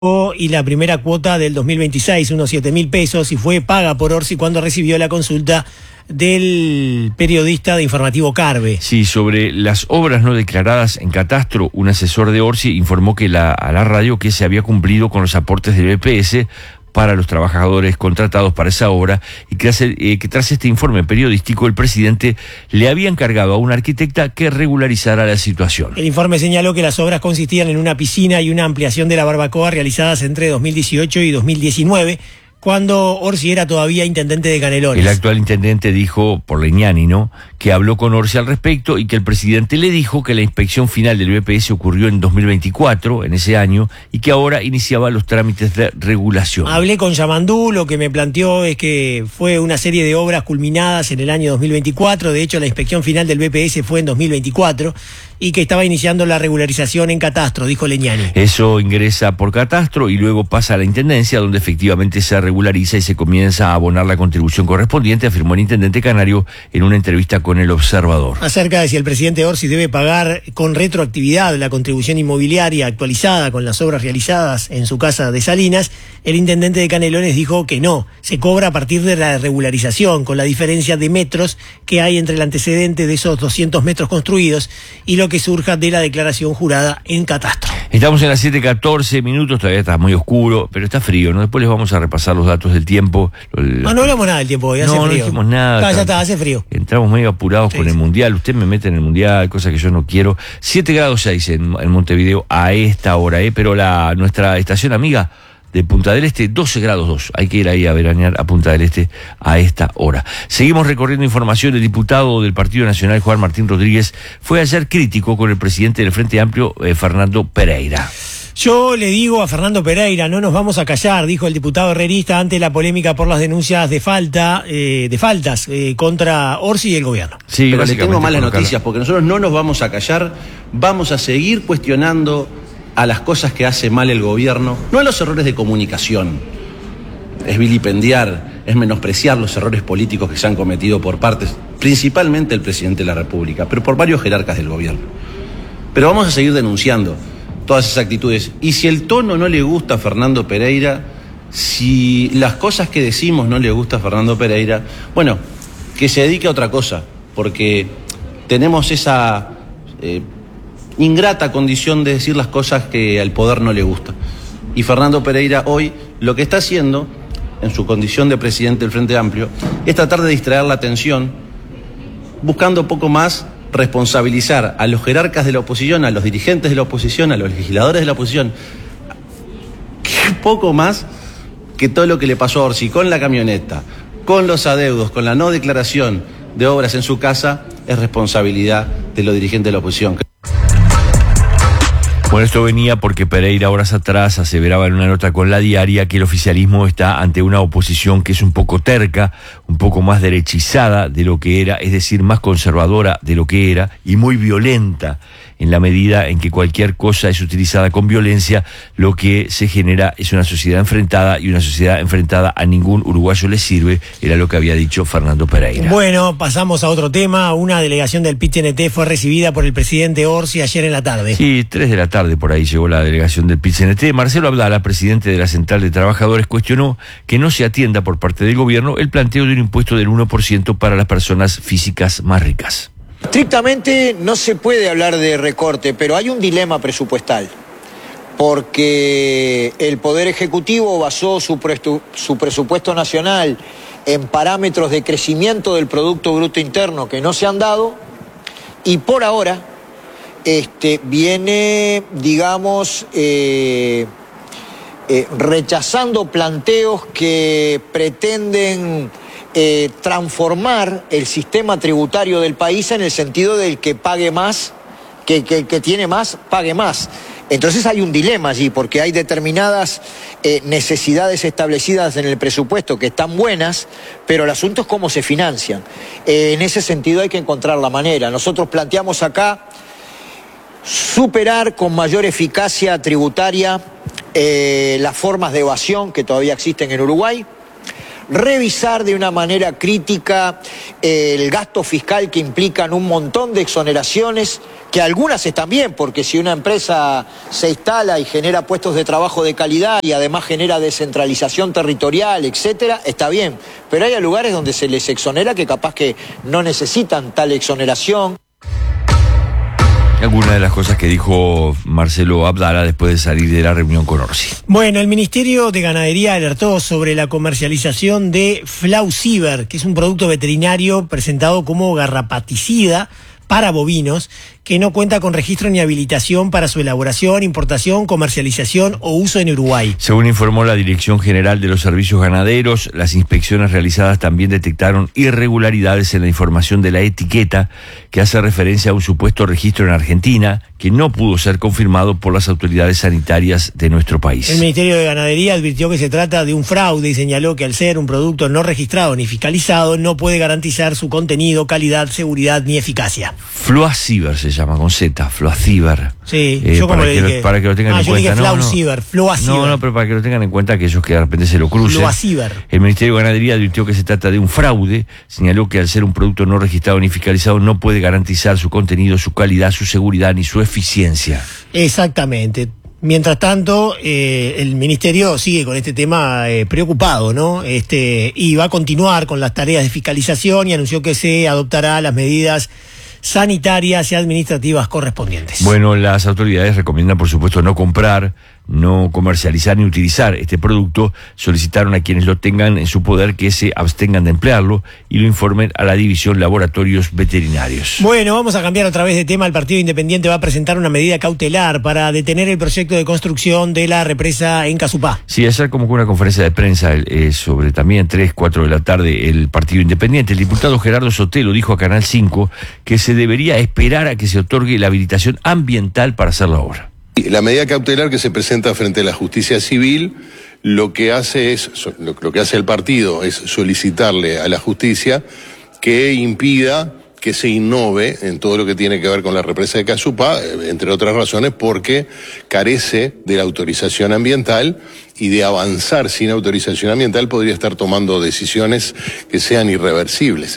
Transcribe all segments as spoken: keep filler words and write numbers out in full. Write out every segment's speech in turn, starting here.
y la primera cuota del dos mil veintiséis, unos siete mil pesos, y fue paga por Orsi cuando recibió la consulta del periodista de Informativo Carve. Sí, sobre las obras no declaradas en catastro, un asesor de Orsi informó que la, a la radio que se había cumplido con los aportes del B P S para los trabajadores contratados para esa obra y que, hace, eh, que tras este informe periodístico el presidente le había encargado a una arquitecta que regularizara la situación. El informe señaló que las obras consistían en una piscina y una ampliación de la barbacoa realizadas entre dos mil dieciocho y dos mil diecinueve, cuando Orsi era todavía intendente de Canelones. El actual intendente dijo, por Legnani, ¿no?, que habló con Orsi al respecto y que el presidente le dijo que la inspección final del B P S ocurrió en dos mil veinticuatro, en ese año, y que ahora iniciaba los trámites de regulación. Hablé con Yamandú, lo que me planteó es que fue una serie de obras culminadas en el año dos mil veinticuatro, de hecho la inspección final del B P S fue en dos mil veinticuatro, y que estaba iniciando la regularización en catastro, dijo Legnani. Eso ingresa por catastro y luego pasa a la intendencia, donde efectivamente se regulariza y se comienza a abonar la contribución correspondiente, afirmó el intendente canario en una entrevista con El Observador. Acerca de si el presidente Orsi debe pagar con retroactividad la contribución inmobiliaria actualizada con las obras realizadas en su casa de Salinas, el intendente de Canelones dijo que no, se cobra a partir de la regularización, con la diferencia de metros que hay entre el antecedente de esos doscientos metros construidos y lo que surja de la declaración jurada en catastro. Estamos en las siete catorce minutos, todavía está muy oscuro, pero está frío, ¿no? Después les vamos a repasar los datos del tiempo. No, no hablamos nada del tiempo hoy, hace no, frío. No, dijimos nada. Ah, ya está, hace frío. Entramos medio apurados sí, con el Mundial, usted me mete en el Mundial, cosa que yo no quiero. siete grados seis en, en Montevideo a esta hora, ¿eh? Pero la nuestra estación amiga de Punta del Este, doce grados dos. Hay que ir ahí a veranear a Punta del Este a esta hora. Seguimos recorriendo información. El diputado del Partido Nacional, Juan Martín Rodríguez, fue ayer crítico con el presidente del Frente Amplio, eh, Fernando Pereira. Yo le digo a Fernando Pereira, no nos vamos a callar, dijo el diputado herrerista ante la polémica por las denuncias de falta, eh, de faltas eh, contra Orsi y el gobierno. Sí, pero le tengo malas noticias, porque nosotros no nos vamos a callar, vamos a seguir cuestionando a las cosas que hace mal el gobierno, no a los errores de comunicación. Es vilipendiar, es menospreciar los errores políticos que se han cometido por partes, principalmente el presidente de la República, pero por varios jerarcas del gobierno. Pero vamos a seguir denunciando todas esas actitudes. Y si el tono no le gusta a Fernando Pereira, si las cosas que decimos no le gusta a Fernando Pereira, bueno, que se dedique a otra cosa, porque tenemos esa eh, ingrata condición de decir las cosas que al poder no le gusta. Y Fernando Pereira hoy lo que está haciendo, en su condición de presidente del Frente Amplio, es tratar de distraer la atención, buscando poco más responsabilizar a los jerarcas de la oposición, a los dirigentes de la oposición, a los legisladores de la oposición, que poco más que todo lo que le pasó a Orsi con la camioneta, con los adeudos, con la no declaración de obras en su casa, es responsabilidad de los dirigentes de la oposición. Bueno, esto venía porque Pereira horas atrás aseveraba en una nota con La Diaria que el oficialismo está ante una oposición que es un poco terca, un poco más derechizada de lo que era, es decir, más conservadora de lo que era y muy violenta en la medida en que cualquier cosa es utilizada con violencia, lo que se genera es una sociedad enfrentada y una sociedad enfrentada a ningún uruguayo le sirve, era lo que había dicho Fernando Pereira. Bueno, pasamos a otro tema. Una delegación del P I T N T fue recibida por el presidente Orsi ayer en la tarde. Sí, tres de la tarde por ahí llegó la delegación del P I T N T. Marcelo Abdala, presidente de la Central de Trabajadores, cuestionó que no se atienda por parte del gobierno el planteo de un impuesto del uno por ciento para las personas físicas más ricas. Estrictamente no se puede hablar de recorte, pero hay un dilema presupuestal, porque el Poder Ejecutivo basó su, prestu- su presupuesto nacional en parámetros de crecimiento del Producto Bruto Interno que no se han dado, y por ahora este, viene, digamos, eh, eh, rechazando planteos que pretenden Eh, transformar el sistema tributario del país en el sentido del que pague más, que, que, que tiene más, pague más. Entonces hay un dilema allí, porque hay determinadas eh, necesidades establecidas en el presupuesto que están buenas, pero el asunto es cómo se financian. Eh, en ese sentido hay que encontrar la manera. Nosotros planteamos acá superar con mayor eficacia tributaria eh, las formas de evasión que todavía existen en Uruguay, revisar de una manera crítica el gasto fiscal que implican un montón de exoneraciones, que algunas están bien, porque si una empresa se instala y genera puestos de trabajo de calidad y además genera descentralización territorial, etcétera, está bien. Pero hay lugares donde se les exonera que capaz que no necesitan tal exoneración. Algunas de las cosas que dijo Marcelo Abdala después de salir de la reunión con Orsi. Bueno, el Ministerio de Ganadería alertó sobre la comercialización de Flauciver, que es un producto veterinario presentado como garrapaticida para bovinos, que no cuenta con registro ni habilitación para su elaboración, importación, comercialización o uso en Uruguay. Según informó la Dirección General de los Servicios Ganaderos, las inspecciones realizadas también detectaron irregularidades en la información de la etiqueta, que hace referencia a un supuesto registro en Argentina, que no pudo ser confirmado por las autoridades sanitarias de nuestro país. El Ministerio de Ganadería advirtió que se trata de un fraude y señaló que al ser un producto no registrado ni fiscalizado, no puede garantizar su contenido, calidad, seguridad ni eficacia. Flauciver se llama con Z, Flauciver. Sí, eh, yo como para le que dije. Lo, para que lo tengan ah, en yo cuenta. dije No, Flauciver, no. Flauciver. No, no, pero para que lo tengan en cuenta aquellos que de repente se lo crucen. Flauciver. El Ministerio de Ganadería advirtió que se trata de un fraude, señaló que al ser un producto no registrado ni fiscalizado no puede garantizar su contenido, su calidad, su seguridad ni su eficiencia. Exactamente. Mientras tanto, eh, el Ministerio sigue con este tema eh, preocupado, ¿no? Este, y va a continuar con las tareas de fiscalización y anunció que se adoptará las medidas sanitarias y administrativas correspondientes. Bueno, las autoridades recomiendan, por supuesto, no comprar, no comercializar ni utilizar este producto. Solicitaron a quienes lo tengan en su poder que se abstengan de emplearlo y lo informen a la División Laboratorios Veterinarios. Bueno, vamos a cambiar otra vez de tema. El Partido Independiente va a presentar una medida cautelar para detener el proyecto de construcción de la represa en Casupá. Sí, ayer convocó una conferencia de prensa eh, sobre también tres, cuatro de la tarde el Partido Independiente. El diputado Gerardo Sotelo dijo a Canal cinco que se debería esperar a que se otorgue la habilitación ambiental para hacer la obra. La medida cautelar que se presenta frente a la justicia civil lo que hace es lo, lo que hace el partido es solicitarle a la justicia que impida que se innove en todo lo que tiene que ver con la represa de Casupá, entre otras razones porque carece de la autorización ambiental y de avanzar sin autorización ambiental podría estar tomando decisiones que sean irreversibles.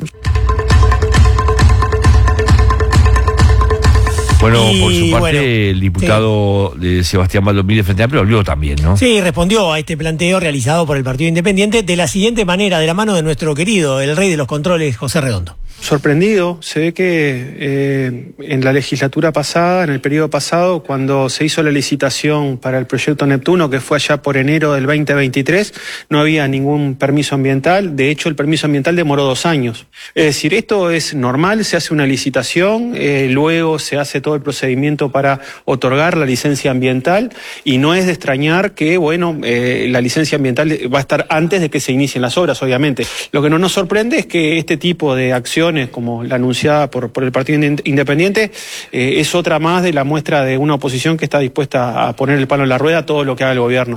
Bueno, y, por su parte, bueno, el diputado sí. de Sebastián Baldomí de Frente Amplio habló también, ¿no? Sí, respondió a este planteo realizado por el Partido Independiente de la siguiente manera, de la mano de nuestro querido, el rey de los controles, José Redondo. Sorprendido, se ve que eh, en la legislatura pasada, en el periodo pasado, cuando se hizo la licitación para el proyecto Neptuno, que fue allá por enero del veinte veintitrés, no había ningún permiso ambiental. De hecho, el permiso ambiental demoró dos años. Es decir, esto es normal, se hace una licitación, eh, luego se hace todo el procedimiento para otorgar la licencia ambiental y no es de extrañar que, bueno, eh, la licencia ambiental va a estar antes de que se inicien las obras, obviamente. Lo que no nos sorprende es que este tipo de acciones como la anunciada por, por el Partido Independiente, eh, es otra más de la muestra de una oposición que está dispuesta a poner el palo en la rueda a todo lo que haga el gobierno.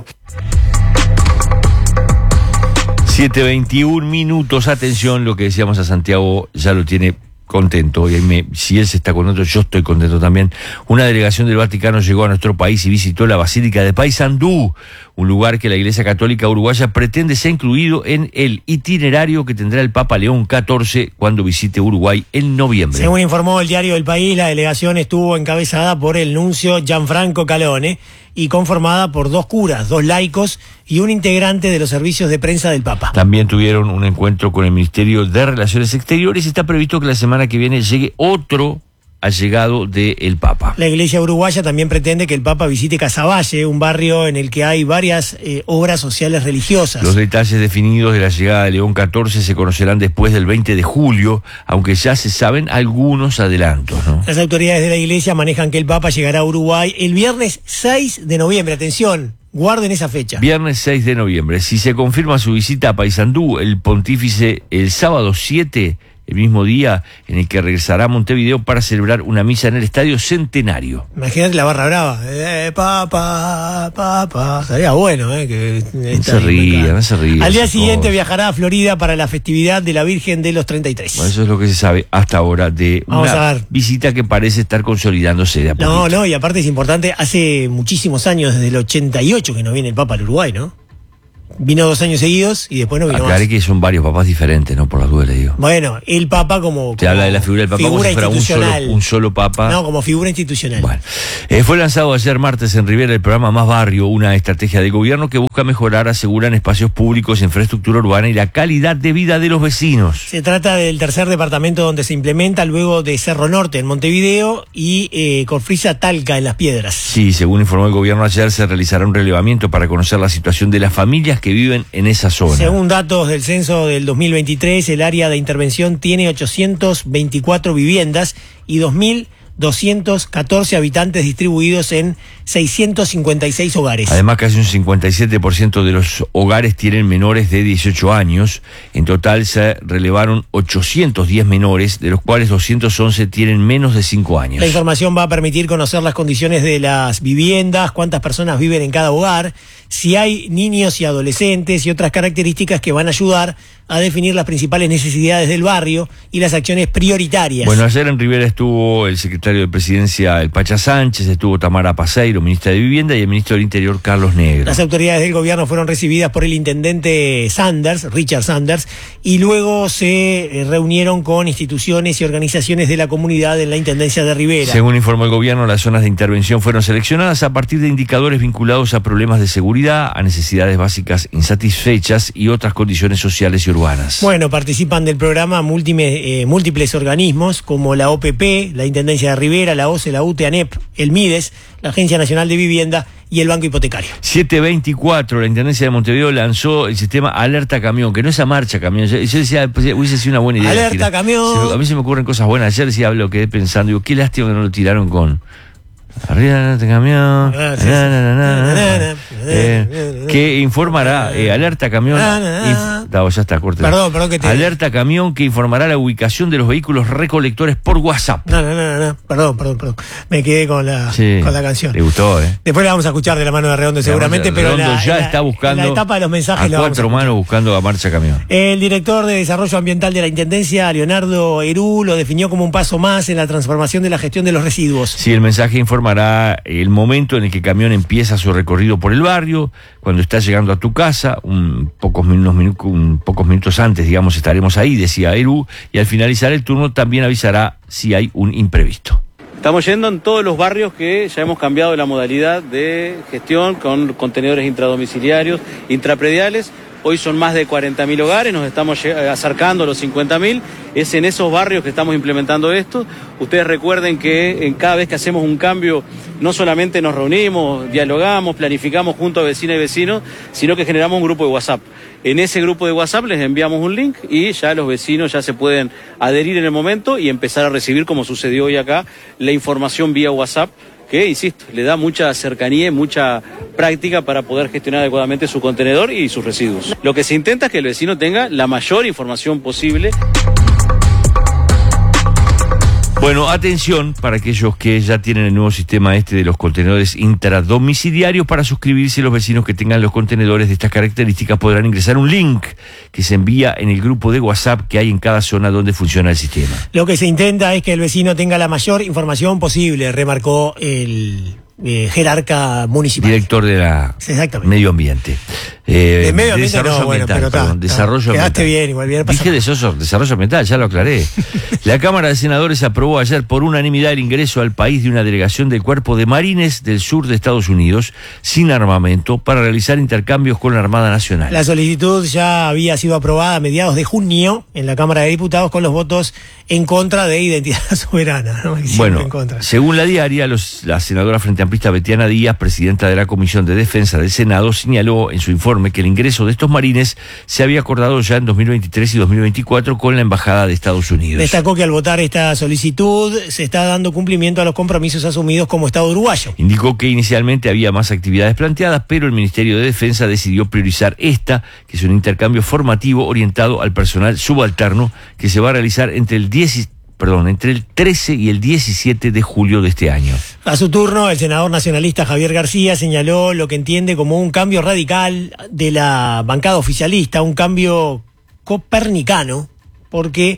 siete veintiún minutos, atención, lo que decíamos a Santiago ya lo tiene contento, y me, si él se está contento, yo estoy contento también. Una delegación del Vaticano llegó a nuestro país y visitó la Basílica de Paysandú, un lugar que la Iglesia Católica Uruguaya pretende ser incluido en el itinerario que tendrá el Papa León catorce cuando visite Uruguay en noviembre. Según informó el diario El País, la delegación estuvo encabezada por el nuncio Gianfranco Calone y conformada por dos curas, dos laicos y un integrante de los servicios de prensa del Papa. También tuvieron un encuentro con el Ministerio de Relaciones Exteriores y está previsto que la semana que viene llegue otro allegado del Papa. La Iglesia Uruguaya también pretende que el Papa visite Casaballe, un barrio en el que hay varias eh, obras sociales religiosas. Los detalles definidos de la llegada de León catorce se conocerán después del veinte de julio, aunque ya se saben algunos adelantos, ¿no? Las autoridades de la Iglesia manejan que el Papa llegará a Uruguay el viernes seis de noviembre. Atención, guarden esa fecha. Viernes seis de noviembre. Si se confirma su visita a Paysandú, el pontífice el sábado siete, el mismo día en el que regresará a Montevideo para celebrar una misa en el Estadio Centenario. Imagínate la barra brava. Eh, papa, papa. Sería bueno, ¿eh? Que no se ría, no se ría. Al día siguiente cosa. Viajará a Florida para la festividad de la Virgen de los treinta y tres. Bueno, eso es lo que se sabe hasta ahora de Vamos una visita que parece estar consolidándose de a poquito. No, no, y aparte es importante, hace muchísimos años, desde el ochenta y ocho que no viene el Papa al Uruguay, ¿no? Vino dos años seguidos y después no vino Aclaré más. que son varios papás diferentes, ¿no? Por las dudas le digo. Bueno, el Papa como... Se habla de la figura del Papa como si fuera un solo, un solo Papa. No, como figura institucional. Bueno, eh, fue lanzado ayer martes en Rivera el programa Más Barrio, una estrategia de gobierno que busca mejorar, aseguran espacios públicos, infraestructura urbana y la calidad de vida de los vecinos. Se trata del tercer departamento donde se implementa, luego de Cerro Norte en Montevideo y eh, Cofrisa Talca en Las Piedras. Sí, según informó el gobierno ayer, se realizará un relevamiento para conocer la situación de las familias que viven en esa zona. Según datos del censo del dos mil veintitrés, el área de intervención tiene ochocientas veinticuatro viviendas y dos mil doscientos catorce habitantes distribuidos en seiscientos cincuenta y seis hogares. Además, casi un cincuenta y siete por ciento de los hogares tienen menores de dieciocho años. En total se relevaron ochocientos diez menores, de los cuales doscientos once tienen menos de cinco años. La información va a permitir conocer las condiciones de las viviendas, cuántas personas viven en cada hogar, si hay niños y adolescentes y otras características que van a ayudar a definir las principales necesidades del barrio y las acciones prioritarias. Bueno, ayer en Rivera estuvo el secretario de Presidencia, el Pacha Sánchez, estuvo Tamara Paseiro, ministra de Vivienda, y el ministro del Interior, Carlos Negro. Las autoridades del gobierno fueron recibidas por el intendente Sanders, Richard Sanders, y luego se reunieron con instituciones y organizaciones de la comunidad en la Intendencia de Rivera. Según informó el gobierno, las zonas de intervención fueron seleccionadas a partir de indicadores vinculados a problemas de seguridad, a necesidades básicas insatisfechas y otras condiciones sociales y urbanas. Bueno, participan del programa múltiples, eh, múltiples organismos como la O P P, la Intendencia de Rivera, la O C E, la U T E, ANEP, el MIDES, la Agencia Nacional de Vivienda y el Banco Hipotecario. siete veinticuatro, la Intendencia de Montevideo lanzó el sistema Alerta Camión, que no es a marcha camión. Yo, yo decía, pues, hubiese sido una buena idea. Alerta tirar. Camión. Se, a mí se me ocurren cosas buenas. Ayer decía, lo quedé pensando, digo, qué lástima que no lo tiraron con... Arriba este camión, Ah, sí, na, sí. na, na, na, Na, na, na. Eh, que informará, eh, alerta camión, Na, na, na. inf- no, ya está, corte. Perdón, perdón que te- Alerta camión que informará la ubicación de los vehículos recolectores por WhatsApp. No, no, no, no, perdón, perdón, perdón. Me quedé con la, Sí, con la canción. le gustó, ¿eh? Después la vamos a escuchar de la mano de Redondo seguramente, pero en Redondo la, ya en la- está buscando en la etapa de los mensajes a lo vamos a cuatro escuchar. manos buscando a marcha camión. El director de Desarrollo Ambiental de la Intendencia, Leonardo Herú, lo definió como un paso más en la transformación de la gestión de los residuos. Sí, el mensaje informará el momento en el que el camión empieza su recorrido por el barrio, cuando está llegando a tu casa, un pocos, unos minu- un pocos minutos antes, digamos, estaremos ahí, decía Herú, y al finalizar el turno también avisará si hay un imprevisto. Estamos yendo en todos los barrios que ya hemos cambiado la modalidad de gestión con contenedores intradomiciliarios, intraprediales. Hoy son más de cuarenta mil hogares, nos estamos acercando a los cincuenta mil. Es en esos barrios que estamos implementando esto. Ustedes recuerden que en cada vez que hacemos un cambio, no solamente nos reunimos, dialogamos, planificamos junto a vecinas y vecinos, sino que generamos un grupo de WhatsApp. En ese grupo de WhatsApp les enviamos un link y ya los vecinos ya se pueden adherir en el momento y empezar a recibir, como sucedió hoy acá, la información vía WhatsApp, que, insisto, le da mucha cercanía y mucha práctica para poder gestionar adecuadamente su contenedor y sus residuos. Lo que se intenta es que el vecino tenga la mayor información posible. Bueno, atención para aquellos que ya tienen el nuevo sistema este de los contenedores intradomiciliarios. Para suscribirse, los vecinos que tengan los contenedores de estas características podrán ingresar un link que se envía en el grupo de WhatsApp que hay en cada zona donde funciona el sistema. Lo que se intenta es que el vecino tenga la mayor información posible, remarcó el eh, jerarca municipal. Director de la Exactamente. Medio Ambiente. Eh, De medio ambiente desarrollo no, bueno, ambiental, pero está, perdón, está. desarrollo Quedaste ambiental. bien, igual bien, pasa Dije desarrollo, desarrollo ambiental, ya lo aclaré. La Cámara de Senadores aprobó ayer por unanimidad el ingreso al país de una delegación del Cuerpo de Marines del sur de Estados Unidos sin armamento para realizar intercambios con la Armada Nacional. La solicitud ya había sido aprobada a mediados de junio en la Cámara de Diputados con los votos en contra de Identidad Soberana, ¿no? Siempre Bueno, en contra. según la diaria, los, la senadora frente amplista Betiana Díaz, presidenta de la Comisión de Defensa del Senado, señaló en su informe que el ingreso de estos marines se había acordado ya en dos mil veintitrés y dos mil veinticuatro con la Embajada de Estados Unidos. Destacó que al votar esta solicitud se está dando cumplimiento a los compromisos asumidos como Estado uruguayo. Indicó que inicialmente había más actividades planteadas, pero el Ministerio de Defensa decidió priorizar esta, que es un intercambio formativo orientado al personal subalterno que se va a realizar entre el diez, perdón, entre el trece y el diecisiete de julio de este año. A su turno, el senador nacionalista Javier García señaló lo que entiende como un cambio radical de la bancada oficialista, un cambio copernicano, porque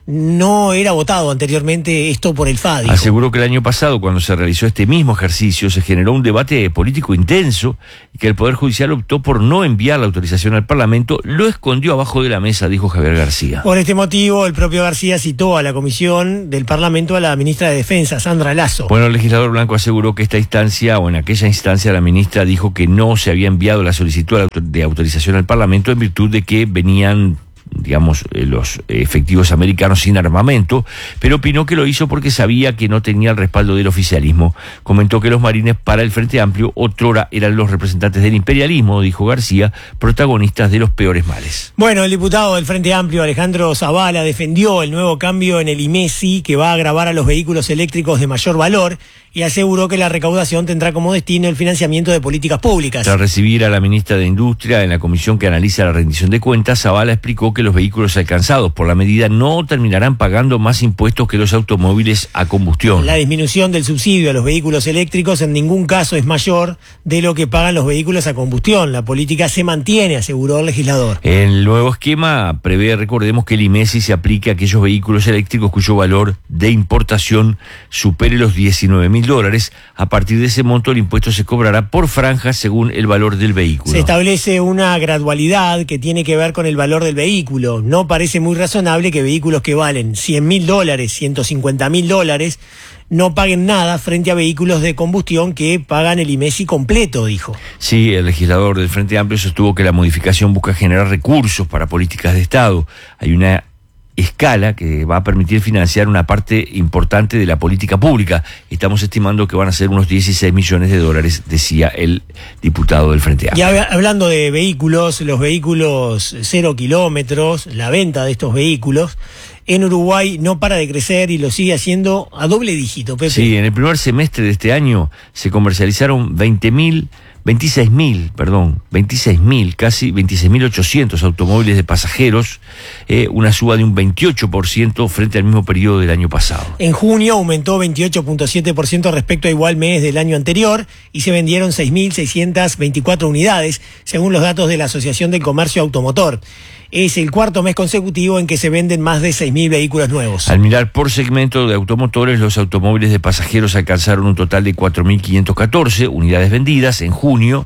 no era votado anteriormente esto por el F A, dijo. Aseguró que el año pasado, cuando se realizó este mismo ejercicio, se generó un debate político intenso y que el Poder Judicial optó por no enviar la autorización al Parlamento, lo escondió abajo de la mesa, dijo Javier García. Por este motivo, el propio García citó a la comisión del Parlamento a la ministra de Defensa, Sandra Lasso. Bueno, el legislador Blanco aseguró que esta instancia, o en aquella instancia, la ministra dijo que no se había enviado la solicitud de autorización al Parlamento en virtud de que venían, digamos, eh, los efectivos americanos sin armamento, pero opinó que lo hizo porque sabía que no tenía el respaldo del oficialismo. Comentó que los marines para el Frente Amplio otrora eran los representantes del imperialismo, dijo García, protagonistas de los peores males. Bueno, el diputado del Frente Amplio, Alejandro Zavala, defendió el nuevo cambio en el I M E S I que va a gravar a los vehículos eléctricos de mayor valor y aseguró que la recaudación tendrá como destino el financiamiento de políticas públicas. Tras recibir a la ministra de Industria en la comisión que analiza la rendición de cuentas, Zavala explicó que los vehículos alcanzados por la medida no terminarán pagando más impuestos que los automóviles a combustión. La disminución del subsidio a los vehículos eléctricos en ningún caso es mayor de lo que pagan los vehículos a combustión. La política se mantiene, aseguró el legislador. El nuevo esquema prevé, recordemos, que el I M E S I se aplique a aquellos vehículos eléctricos cuyo valor de importación supere los diecinueve mil dólares. A partir de ese monto, el impuesto se cobrará por franjas según el valor del vehículo. Se establece una gradualidad que tiene que ver con el valor del vehículo. No parece muy razonable que vehículos que valen cien mil dólares, ciento cincuenta mil dólares, no paguen nada frente a vehículos de combustión que pagan el I M E S I completo, dijo. Sí, el legislador del Frente Amplio sostuvo que la modificación busca generar recursos para políticas de Estado. Hay una escala que va a permitir financiar una parte importante de la política pública. Estamos estimando que van a ser unos dieciséis millones de dólares, decía el diputado del Frente Amplio. Ya hablando de vehículos, los vehículos cero kilómetros, la venta de estos vehículos en Uruguay no para de crecer y lo sigue haciendo a doble dígito, Pepe. Sí, en el primer semestre de este año se comercializaron veinte mil veintiséis mil, perdón, veintiséis mil, casi veintiséis mil ochocientos automóviles de pasajeros, eh, una suba de un veintiocho por ciento frente al mismo periodo del año pasado. En junio aumentó veintiocho punto siete por ciento respecto a igual mes del año anterior y se vendieron seis mil seiscientas veinticuatro unidades, según los datos de la Asociación del Comercio Automotor. Es el cuarto mes consecutivo en que se venden más de seis mil vehículos nuevos. Al mirar por segmento de automotores, los automóviles de pasajeros alcanzaron un total de cuatro mil quinientas catorce unidades vendidas en junio,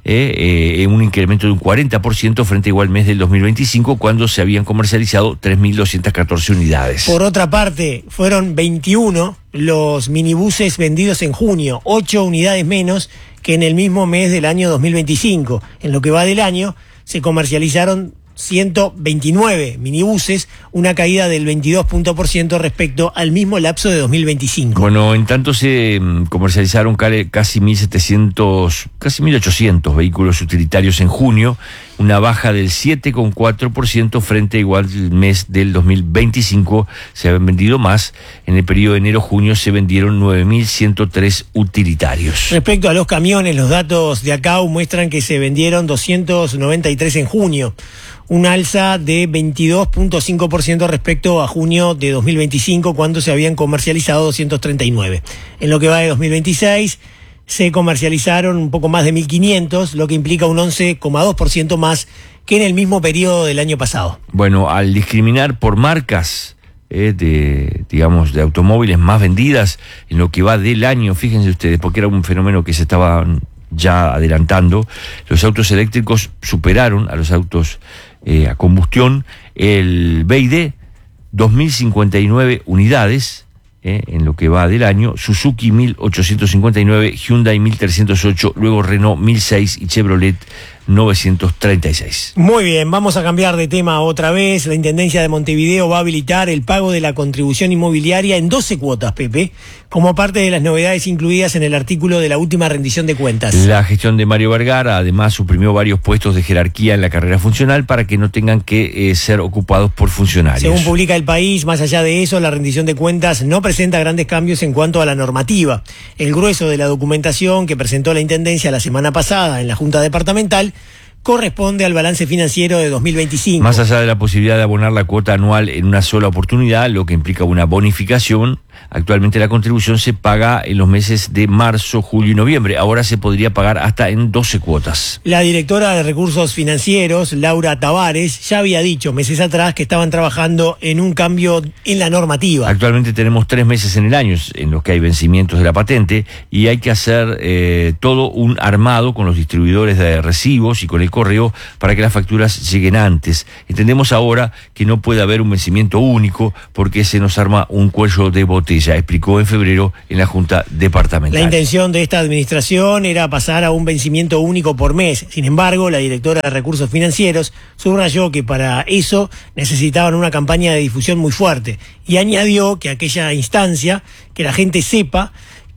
eh, eh, un incremento de un cuarenta por ciento frente a igual mes del dos mil veinticinco, cuando se habían comercializado tres mil doscientas catorce unidades. Por otra parte, fueron veintiuno los minibuses vendidos en junio, ocho unidades menos que en el mismo mes del año dos mil veinticinco. En lo que va del año, se comercializaron ciento veintinueve minibuses, una caída del veintidós punto por ciento respecto al mismo lapso de dos mil veinticinco. Bueno, en tanto se mm, comercializaron casi mil setecientos, casi mil ochocientos vehículos utilitarios en junio, una baja del siete coma cuatro por ciento frente a igual mes del dos mil veinticinco. Se habían vendido más. En el periodo de enero-junio se vendieron nueve mil ciento tres utilitarios. Respecto a los camiones, los datos de ACAU muestran que se vendieron doscientos noventa y tres en junio, un alza de veintidós punto cinco por ciento respecto a junio de dos mil veinticinco, cuando se habían comercializado doscientos treinta y nueve. En lo que va de dos mil veintiséis, se comercializaron un poco más de mil quinientos, lo que implica un once coma dos por ciento más que en el mismo periodo del año pasado. Bueno, al discriminar por marcas eh, de, digamos, de automóviles más vendidas en lo que va del año, fíjense ustedes, porque era un fenómeno que se estaba ya adelantando, los autos eléctricos superaron a los autos eh, a combustión. El B Y D, dos mil cincuenta y nueve unidades eh, en lo que va del año, Suzuki mil ochocientos cincuenta y nueve, Hyundai mil trescientos ocho, luego Renault mil seis y Chevrolet novecientos treinta y seis. Muy bien, vamos a cambiar de tema otra vez. La Intendencia de Montevideo va a habilitar el pago de la contribución inmobiliaria en doce cuotas, Pepe, como parte de las novedades incluidas en el artículo de la última rendición de cuentas. La gestión de Mario Vergara además suprimió varios puestos de jerarquía en la carrera funcional para que no tengan que eh, ser ocupados por funcionarios. Según publica El País, más allá de eso, la rendición de cuentas no presenta grandes cambios en cuanto a la normativa. El grueso de la documentación que presentó la Intendencia la semana pasada en la Junta Departamental corresponde al balance financiero de dos mil veinticinco. Más allá de la posibilidad de abonar la cuota anual en una sola oportunidad, lo que implica una bonificación, Actualmente la contribución se paga en los meses de marzo, julio y noviembre. Ahora se podría pagar hasta en doce cuotas. La directora de Recursos Financieros, Laura Tavares, ya había dicho meses atrás que estaban trabajando en un cambio en la normativa. Actualmente tenemos tres meses en el año en los que hay vencimientos de la patente y hay que hacer eh, todo un armado con los distribuidores de recibos y con el correo para que las facturas lleguen antes. Entendemos ahora que no puede haber un vencimiento único porque se nos arma un cuello de botella, explicó en febrero en la Junta Departamental. La intención de esta administración era pasar a un vencimiento único por mes. Sin embargo, la directora de Recursos Financieros subrayó que para eso necesitaban una campaña de difusión muy fuerte y añadió que aquella instancia, que la gente sepa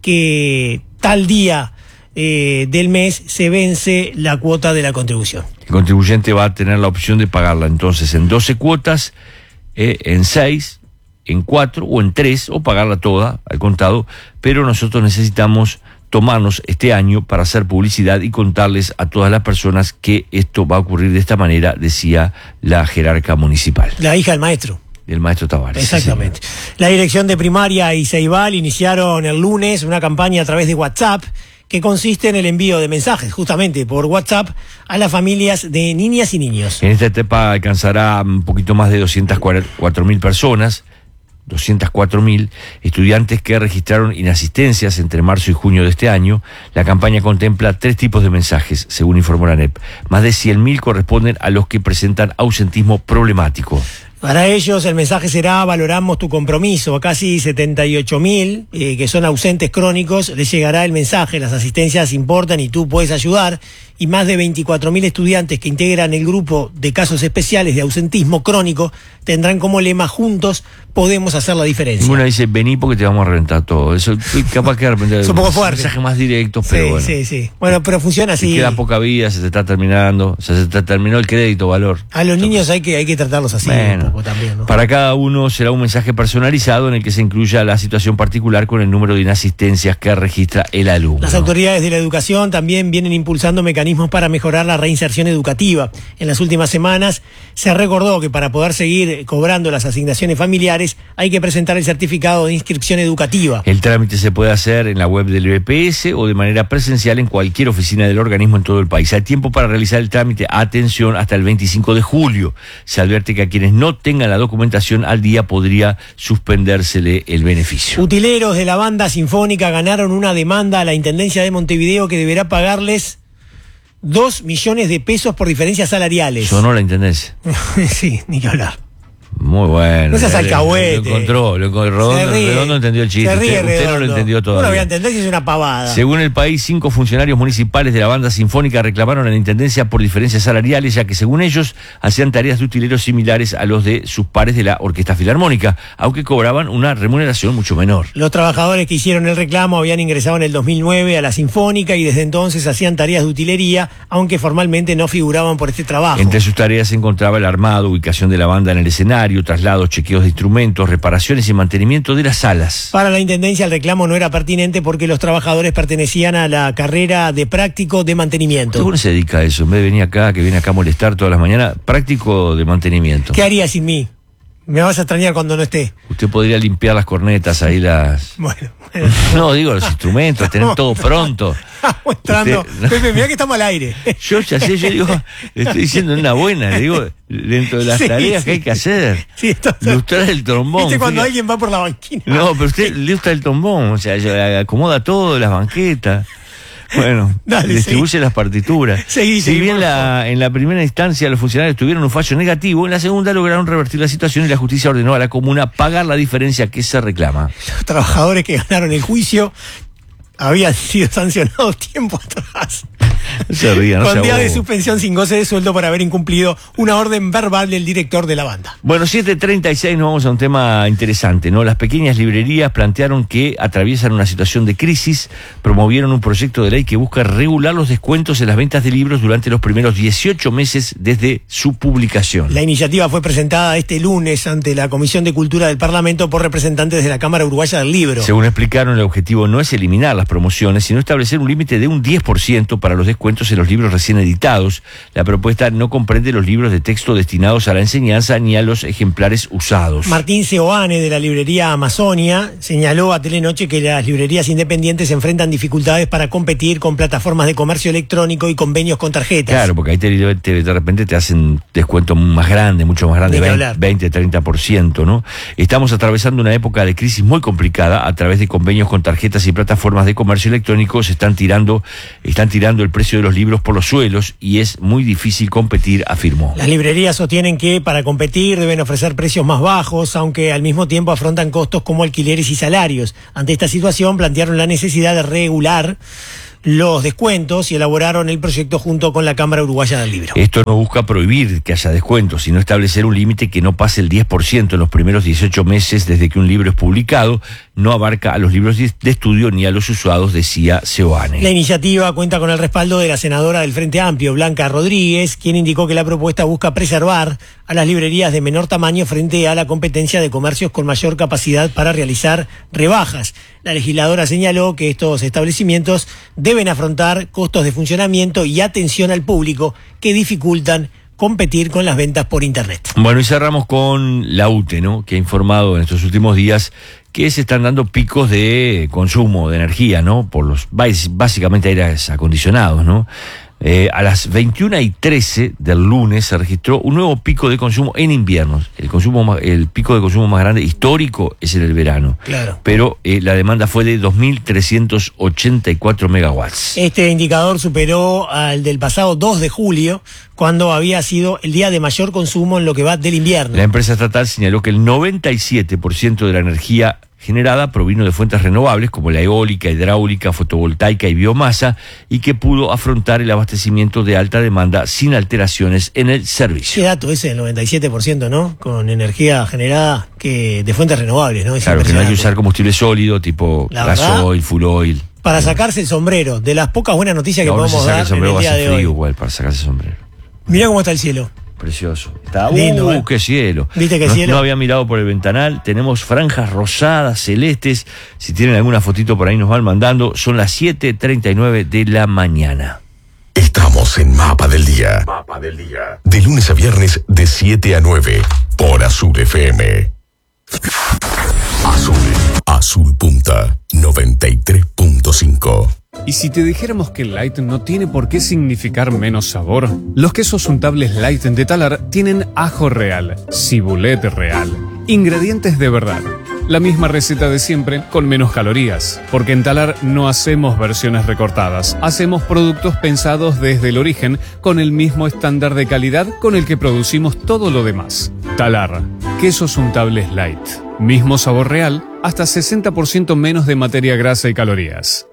que tal día eh, del mes se vence la cuota de la contribución. El contribuyente va a tener la opción de pagarla entonces en doce cuotas, eh, en seis, en cuatro o en tres, o pagarla toda al contado, pero nosotros necesitamos tomarnos este año para hacer publicidad y contarles a todas las personas que esto va a ocurrir de esta manera, decía la jerarca municipal. La hija del maestro. Del maestro Tavares. Exactamente. Sí, la dirección de primaria y Ceibal iniciaron el lunes una campaña a través de WhatsApp que consiste en el envío de mensajes, justamente por WhatsApp, a las familias de niñas y niños. En esta etapa alcanzará un poquito más de doscientas cuatro mil personas, doscientos cuatro mil estudiantes que registraron inasistencias entre marzo y junio de este año. La campaña contempla tres tipos de mensajes, según informó la A N E P. Más de cien mil corresponden a los que presentan ausentismo problemático. Para ellos el mensaje será: valoramos tu compromiso. A casi setenta y ocho mil eh, que son ausentes crónicos les llegará el mensaje: las asistencias importan y tú puedes ayudar. Y más de veinticuatro mil estudiantes que integran el grupo de casos especiales de ausentismo crónico tendrán como lema: juntos podemos hacer la diferencia. Una dice: vení porque te vamos a reventar todo. Eso capaz que de repente es un poco fuerte. Mensaje más directo, pero sí, bueno. Sí, sí. Bueno, pero funciona así. Si queda poca vida, se te está terminando, se te terminó el crédito, valor. A los niños hay que hay que tratarlos así. Bueno, un poco también, ¿no? Para cada uno será un mensaje personalizado en el que se incluya la situación particular con el número de inasistencias que registra el alumno. Las autoridades de la educación también vienen impulsando mecanismos para mejorar la reinserción educativa. En las últimas semanas se recordó que para poder seguir cobrando las asignaciones familiares hay que presentar el certificado de inscripción educativa. El trámite se puede hacer en la web del B P S o de manera presencial en cualquier oficina del organismo en todo el país. Hay tiempo para realizar el trámite, atención, hasta el veinticinco de julio. Se advierte que a quienes no tengan la documentación al día podría suspendérsele el beneficio. Utileros de la banda sinfónica ganaron una demanda a la Intendencia de Montevideo que deberá pagarles dos millones de pesos por diferencias salariales. Sonó la Intendencia. Sí, ni que hablar. Muy bueno. No seas alcahuete. Lo encontró, lo encontró. Redondo, Redondo entendió el chiste. Se ríe usted, usted no lo entendió todavía. No lo voy a entender si es una pavada. Según El País, cinco funcionarios municipales de la banda sinfónica reclamaron a la Intendencia por diferencias salariales, ya que según ellos hacían tareas de utileros similares a los de sus pares de la Orquesta Filarmónica, aunque cobraban una remuneración mucho menor. Los trabajadores que hicieron el reclamo habían ingresado en el dos mil nueve a la Sinfónica y desde entonces hacían tareas de utilería, aunque formalmente no figuraban por este trabajo. Entre sus tareas se encontraba el armado, ubicación de la banda en el escenario, traslados, chequeos de instrumentos, reparaciones y mantenimiento de las salas. Para la Intendencia el reclamo no era pertinente porque los trabajadores pertenecían a la carrera de práctico de mantenimiento. ¿Cómo se dedica a eso? En vez de venir acá, que viene acá a molestar todas las mañanas, práctico de mantenimiento. ¿Qué haría sin mí? Me vas a extrañar cuando no esté. Usted podría limpiar las cornetas ahí, las... Bueno. bueno. No, digo, los instrumentos, tener no, todo pronto. Estamos entrando. Usted, no. Pepe, mirá que estamos al aire. Yo ya sé, yo digo, le estoy diciendo una buena, le digo, dentro de las sí, tareas sí. que hay que hacer. Sí, esto, ilustrar el trombón. ¿Viste cuando alguien va por la banquina? No, pero usted ilustra el trombón, o sea, acomoda todo, las banquetas. Bueno, Dale, distribuye seguí. las partituras. Seguí, si seguí, bien la, en la primera instancia los funcionarios tuvieron un fallo negativo, en la segunda lograron revertir la situación y la justicia ordenó a la comuna pagar la diferencia que se reclama. Los trabajadores que ganaron el juicio habían sido sancionados tiempo atrás. No se ría, no Con se día abogo. de suspensión sin goce de sueldo por haber incumplido una orden verbal del director de la banda. Bueno, siete treinta y seis, nos vamos a un tema interesante, ¿no? Las pequeñas librerías plantearon que atraviesan una situación de crisis, promovieron un proyecto de ley que busca regular los descuentos en las ventas de libros durante los primeros dieciocho meses desde su publicación. La iniciativa fue presentada este lunes ante la Comisión de Cultura del Parlamento por representantes de la Cámara Uruguaya del Libro. Según explicaron, el objetivo no es eliminar las promociones, sino establecer un límite de un diez por ciento para los los descuentos en los libros recién editados. La propuesta no comprende los libros de texto destinados a la enseñanza ni a los ejemplares usados. Martín Seoane, de la librería Amazonia, señaló a Telenoche que las librerías independientes enfrentan dificultades para competir con plataformas de comercio electrónico y convenios con tarjetas. Claro, porque ahí te, te, de repente te hacen descuento más grande, mucho más grande, veinte, treinta por ciento, ¿no? Estamos atravesando una época de crisis muy complicada. A través de convenios con tarjetas y plataformas de comercio electrónico se están tirando, están tirando el precio de los libros por los suelos y es muy difícil competir, afirmó. Las librerías sostienen que para competir deben ofrecer precios más bajos, aunque al mismo tiempo afrontan costos como alquileres y salarios. Ante esta situación plantearon la necesidad de regular los descuentos y elaboraron el proyecto junto con la Cámara Uruguaya del Libro. Esto no busca prohibir que haya descuentos, sino establecer un límite que no pase el diez por ciento en los primeros dieciocho meses desde que un libro es publicado. No abarca a los libros de estudio ni a los usados, decía Seoane. La iniciativa cuenta con el respaldo de la senadora del Frente Amplio, Blanca Rodríguez, quien indicó que la propuesta busca preservar a las librerías de menor tamaño frente a la competencia de comercios con mayor capacidad para realizar rebajas. La legisladora señaló que estos establecimientos deben afrontar costos de funcionamiento y atención al público que dificultan competir con las ventas por Internet. Bueno, y cerramos con la U T E, ¿no?, que ha informado en estos últimos días que se están dando picos de consumo de energía, ¿no?, por los básicamente aires acondicionados, ¿no? Eh, a las veintiuna y trece del lunes se registró un nuevo pico de consumo en invierno. El consumo más, el pico de consumo más grande histórico es en el verano. Claro. Pero eh, la demanda fue de dos mil trescientos ochenta y cuatro megawatts. Este indicador superó al del pasado dos de julio, cuando había sido el día de mayor consumo en lo que va del invierno. La empresa estatal señaló que el noventa y siete por ciento de la energía generada provino de fuentes renovables como la eólica, hidráulica, fotovoltaica y biomasa, y que pudo afrontar el abastecimiento de alta demanda sin alteraciones en el servicio. Qué dato ese, el noventa y siete por ciento, ¿no? Con energía generada que de fuentes renovables, ¿no? Es claro, que no hay que usar combustible sólido tipo gasoil, full oil. Para sacarse el sombrero, de las pocas buenas noticias no, que podemos dar en el día de hoy. Igual para sacarse el sombrero. Mirá cómo está el cielo. Precioso. Está lindo, uh, ¿eh? Qué cielo. ¿Viste qué no, cielo? No había mirado por el ventanal. Tenemos franjas rosadas, celestes. Si tienen alguna fotito por ahí nos van mandando. Son las siete treinta y nueve de la mañana. Estamos en Mapa del Día. Mapa del Día. De lunes a viernes de siete a nueve por Azul F M. Azul. Azul Punta noventa y tres punto cinco. ¿Y si te dijéramos que light no tiene por qué significar menos sabor? Los quesos untables light de Talar tienen ajo real, cibulet real, ingredientes de verdad. La misma receta de siempre, con menos calorías. Porque en Talar no hacemos versiones recortadas. Hacemos productos pensados desde el origen, con el mismo estándar de calidad con el que producimos todo lo demás. Talar, quesos untables light. Mismo sabor real, hasta sesenta por ciento menos de materia grasa y calorías.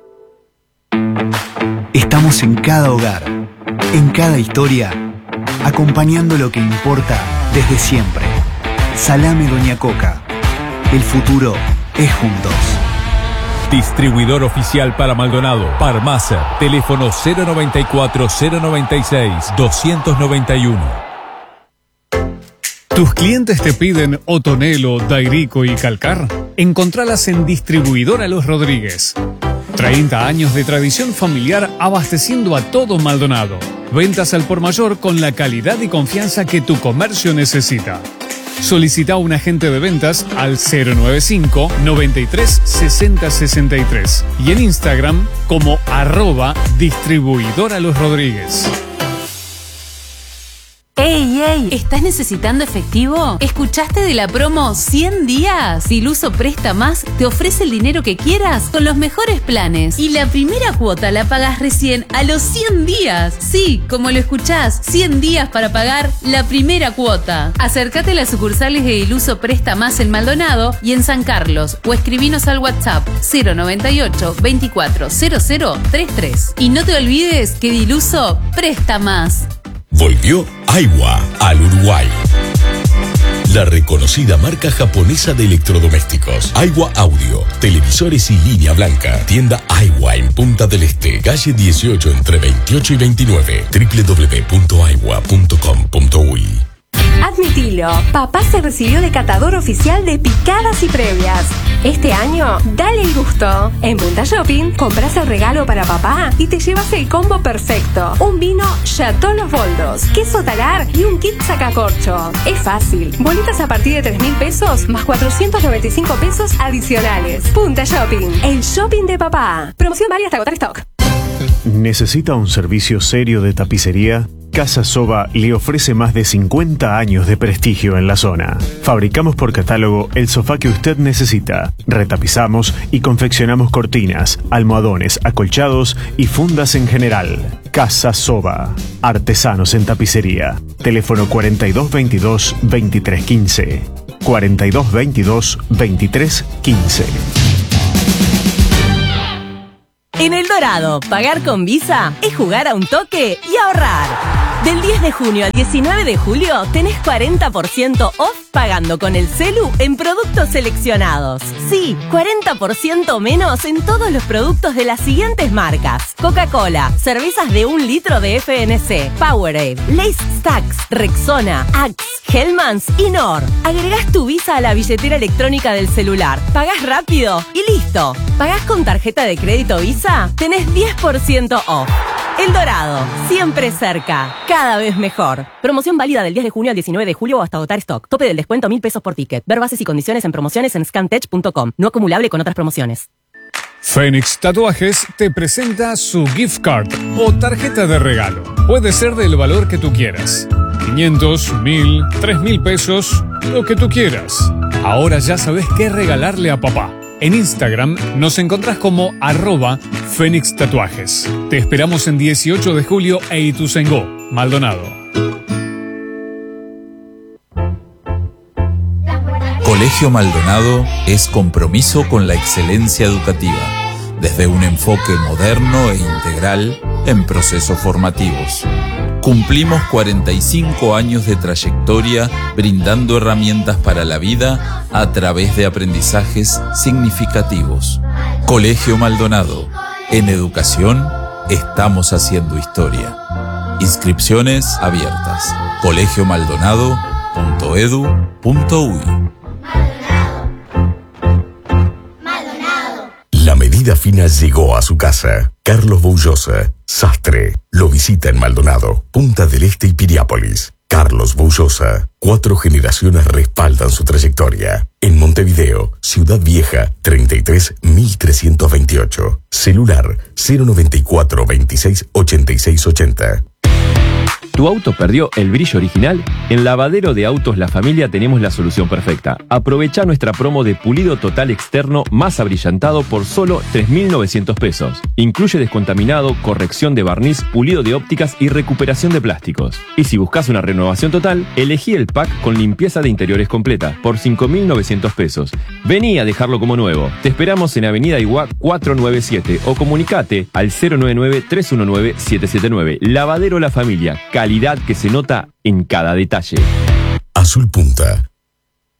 Estamos en cada hogar, en cada historia, acompañando lo que importa desde siempre. Salame Doña Coca. El futuro es juntos. Distribuidor oficial para Maldonado, Parmacer, teléfono cero noventa y cuatro, cero noventa y seis, doscientos noventa y uno. ¿Tus clientes te piden Otonelo, Dairico y Calcar? Encontralas en Distribuidora Los Rodríguez. treinta años de tradición familiar abasteciendo a todo Maldonado. Ventas al por mayor con la calidad y confianza que tu comercio necesita. Solicita un agente de ventas al cero noventa y cinco, noventa y tres, sesenta, sesenta y tres y en Instagram como arroba Distribuidora Los Rodríguez. ¡Ey, ey! ¿Estás necesitando efectivo? ¿Escuchaste de la promo cien días? Diluso Presta Más te ofrece el dinero que quieras con los mejores planes. Y la primera cuota la pagas recién a los cien días. Sí, como lo escuchás, cien días para pagar la primera cuota. Acércate a las sucursales de Diluso Presta Más en Maldonado y en San Carlos o escribinos al WhatsApp cero noventa y ocho, veinticuatro, cero cero treinta y tres. Y no te olvides que Diluso Presta Más. Volvió Aiwa al Uruguay. La reconocida marca japonesa de electrodomésticos. Aiwa Audio, televisores y línea blanca. Tienda Aiwa en Punta del Este, calle dieciocho entre veintiocho y veintinueve. doble u doble u doble u punto aiwa punto com punto uy. Admitir tranquilo. Papá se recibió de catador oficial de picadas y previas. Este año, dale el gusto. En Punta Shopping, compras el regalo para papá y te llevas el combo perfecto. Un vino Chateau Los Boldos, queso talar y un kit sacacorcho. Es fácil. Bolitas a partir de tres mil pesos más cuatrocientos noventa y cinco pesos adicionales. Punta Shopping, el shopping de papá. Promoción válida hasta agotar stock. ¿Necesita un servicio serio de tapicería? Casa Soba le ofrece más de cincuenta años de prestigio en la zona. Fabricamos por catálogo el sofá que usted necesita. Retapizamos y confeccionamos cortinas, almohadones, acolchados y fundas en general. Casa Soba. Artesanos en tapicería. Teléfono cuarenta y dos veintidós, veintitrés quince. cuarenta y dos veintidós, veintitrés quince. En El Dorado, pagar con Visa es jugar a un toque y ahorrar. Del diez de junio al diecinueve de julio tenés cuarenta por ciento off pagando con el celu en productos seleccionados. Sí, cuarenta por ciento menos en todos los productos de las siguientes marcas: Coca-Cola, cervezas de un litro de F N C, Powerade, Lay's Stacks, Rexona, Axe, Hellmann's y Nor. Agregás tu Visa a la billetera electrónica del celular, pagás rápido y listo. ¿Pagás con tarjeta de crédito Visa? Tenés diez por ciento off. El Dorado, siempre cerca, cada vez mejor. Promoción válida del diez de junio al diecinueve de julio o hasta agotar stock. Tope del descuento mil pesos por ticket. Ver bases y condiciones en promociones en scantech punto com. No acumulable con otras promociones. Fénix Tatuajes te presenta su gift card o tarjeta de regalo. Puede ser del valor que tú quieras. quinientos, mil, tres mil pesos, lo que tú quieras. Ahora ya sabes qué regalarle a papá. En Instagram nos encontrás como arroba Fénix Tatuajes. Te esperamos en dieciocho de julio e Ituzaingó, Maldonado. Colegio Maldonado es compromiso con la excelencia educativa, desde un enfoque moderno e integral en procesos formativos. Cumplimos cuarenta y cinco años de trayectoria brindando herramientas para la vida a través de aprendizajes significativos. Colegio Maldonado. En educación estamos haciendo historia. Inscripciones abiertas. colegio maldonado punto edu punto uy. La medida fina llegó a su casa. Carlos Boullosa, sastre, lo visita en Maldonado, Punta del Este y Piriápolis. Carlos Boullosa, cuatro generaciones respaldan su trayectoria. En Montevideo, Ciudad Vieja, treinta y tres mil trescientos veintiocho. Celular cero noventa y cuatro, veintiséis, ochenta y seis ochenta. ¿Tu auto perdió el brillo original? En Lavadero de Autos La Familia tenemos la solución perfecta. Aprovecha nuestra promo de pulido total externo más abrillantado por solo tres mil novecientos pesos. Incluye descontaminado, corrección de barniz, pulido de ópticas y recuperación de plásticos. Y si buscas una renovación total, elegí el pack con limpieza de interiores completa por cinco mil novecientos pesos. Vení a dejarlo como nuevo. Te esperamos en Avenida Iguá cuatrocientos noventa y siete o comunicate al cero nueve nueve, tres uno nueve, siete siete nueve. Lavadero La Familia. Calidad que se nota en cada detalle. Azul Punta,